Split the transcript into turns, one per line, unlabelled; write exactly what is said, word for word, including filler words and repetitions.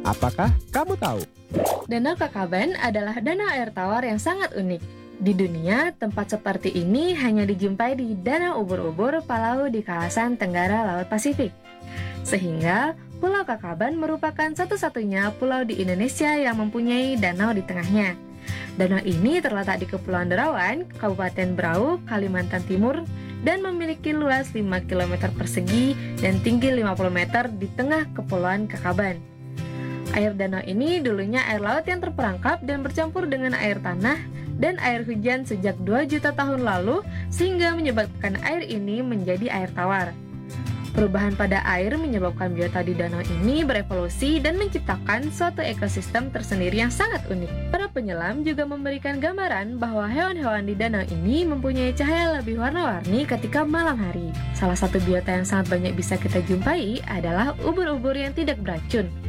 Apakah kamu tahu?
Danau Kakaban adalah danau air tawar yang sangat unik. Di dunia, tempat seperti ini hanya dijumpai di Danau Ubur-Ubur Palau di kawasan Tenggara Laut Pasifik. Sehingga, Pulau Kakaban merupakan satu-satunya pulau di Indonesia yang mempunyai danau di tengahnya. Danau ini terletak di Kepulauan Derawan, Kabupaten Berau, Kalimantan Timur, dan memiliki luas lima kilometer persegi dan tinggi lima puluh meter di tengah Kepulauan Kakaban. Air danau ini dulunya air laut yang terperangkap dan bercampur dengan air tanah dan air hujan sejak dua juta tahun lalu, sehingga menyebabkan air ini menjadi air tawar. Perubahan pada air menyebabkan biota di danau ini berevolusi dan menciptakan suatu ekosistem tersendiri yang sangat unik. Para penyelam juga memberikan gambaran bahwa hewan-hewan di danau ini mempunyai cahaya lebih warna-warni ketika malam hari. Salah satu biota yang sangat banyak bisa kita jumpai adalah ubur-ubur yang tidak beracun.